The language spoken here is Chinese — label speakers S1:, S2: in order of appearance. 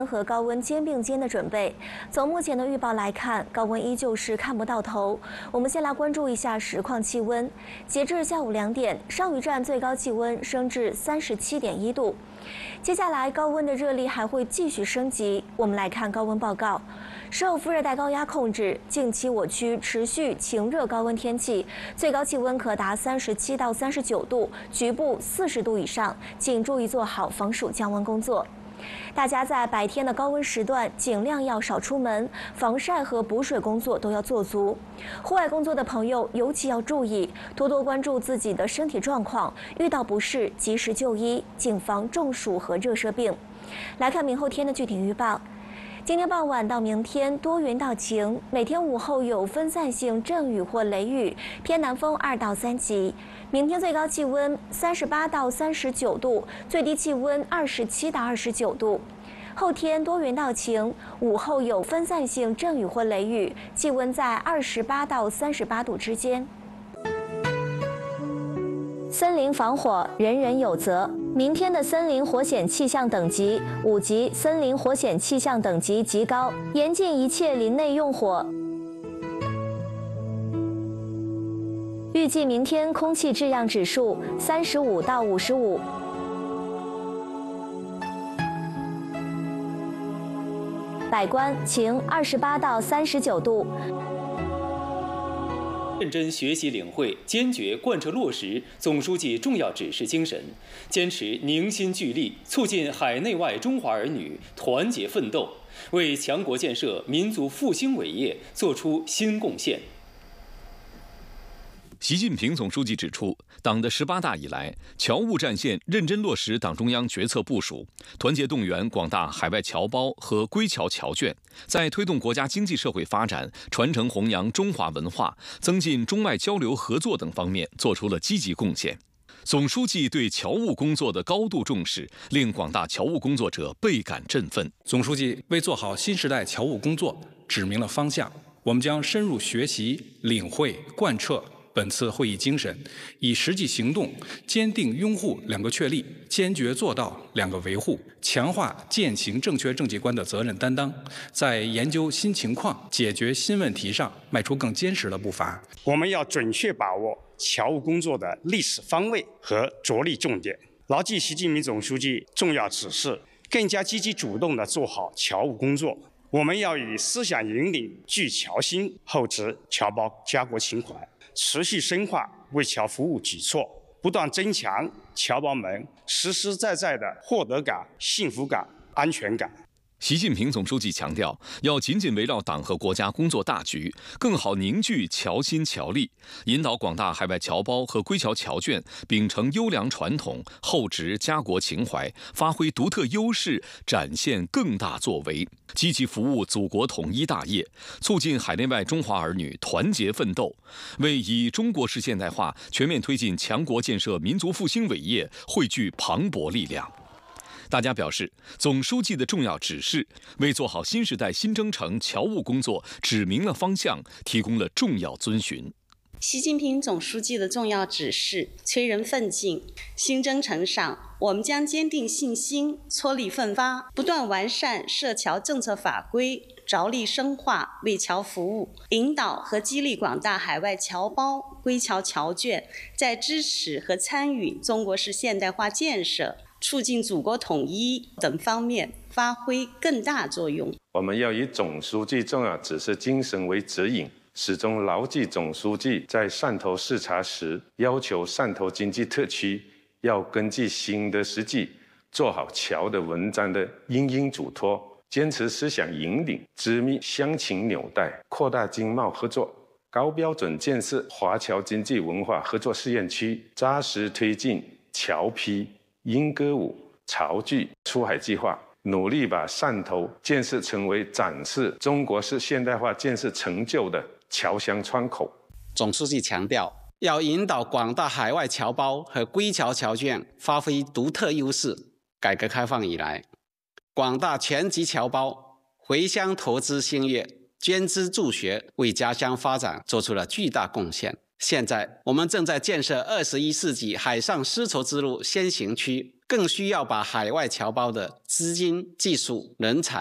S1: 和高温肩并肩的准备。从目前的预报来看，高温依旧是看不到头。我们先来关注一下实况气温。截至下午2点，上虞站最高气温升至37.1度。接下来高温的热力还会继续升级。我们来看高温报告。受副热带高压控制，近期我区持续晴热高温天气，最高气温可达37到39度，局部40度以上，请注意做好防暑降温工作。大家在白天的高温时段尽量要少出门，防晒和补水工作都要做足。户外工作的朋友尤其要注意，多多关注自己的身体状况，遇到不适及时就医，谨防中暑和热射病。来看明后天的具体预报。今天傍晚到明天多云到晴，每天午后有分散性阵雨或雷雨，偏南风2到3级。明天最高气温38到39度，最低气温27到29度。后天多云到晴，午后有分散性阵雨或雷雨，气温在28到38度之间。森林防火，人人有责。明天的森林火险气象等级5级，森林火险气象等级极高，严禁一切林内用火。预计明天空气质量指数35到55。百官晴28到39度。
S2: 认真学习领会，坚决贯彻落实总书记重要指示精神，坚持凝心聚力，促进海内外中华儿女团结奋斗，为强国建设、民族复兴伟业作出新贡献。
S3: 习近平总书记指出，党的18大以来，侨务战线认真落实党中央决策部署，团结动员广大海外侨胞和归侨侨眷，在推动国家经济社会发展、传承弘扬中华文化、增进中外交流合作等方面做出了积极贡献。总书记对侨务工作的高度重视，令广大侨务工作者倍感振奋。
S4: 总书记为做好新时代侨务工作指明了方向，我们将深入学习、领会、贯彻本次会议精神，以实际行动坚定拥护2个确立，坚决做到2个维护，强化践行正确政绩观的责任担当，在研究新情况、解决新问题上迈出更坚实的步伐。
S5: 我们要准确把握侨务工作的历史方位和着力重点，牢记习近平总书记重要指示，更加积极主动地做好侨务工作。我们要以思想引领聚侨心，厚植侨胞家国情怀，持续深化为侨服务举措，不断增强侨胞们实实在在的获得感、幸福感、安全感。
S3: 习近平总书记强调，要紧紧围绕党和国家工作大局，更好凝聚侨心侨力，引导广大海外侨胞和归侨侨眷秉承优良传统，厚植家国情怀，发挥独特优势，展现更大作为，积极服务祖国统一大业，促进海内外中华儿女团结奋斗，为以中国式现代化全面推进强国建设民族复兴伟业汇聚磅礴力量。大家表示，总书记的重要指示为做好新时代新征程侨务工作指明了方向，提供了重要遵循。
S6: 习近平总书记的重要指示催人奋进，新征程上，我们将坚定信心，撮力奋发，不断完善涉侨政策法规，着力深化为侨服务，引导和激励广大海外侨胞、归侨侨眷在支持和参与中国式现代化建设、促进祖国统一等方面发挥更大作用。
S7: 我们要以总书记重要指示精神为指引，始终牢记总书记在汕头视察时要求汕头经济特区要根据新的实际，做好侨的文章的因应嘱托，坚持思想引领，织密乡情纽带，扩大经贸合作，高标准建设华侨经济文化合作试验区，扎实推进侨批、英歌舞、潮剧出海计划，努力把汕头建设成为展示中国式现代化建设成就的侨乡窗口。
S8: 总书记强调，要引导广大海外侨胞和归侨侨眷发挥独特优势。改革开放以来，广大全籍侨胞回乡投资兴业，捐资助学，为家乡发展做出了巨大贡献。 现在我们正在建设21世纪海上丝绸之路先行区，更需要把海外侨胞的资金、技术、人才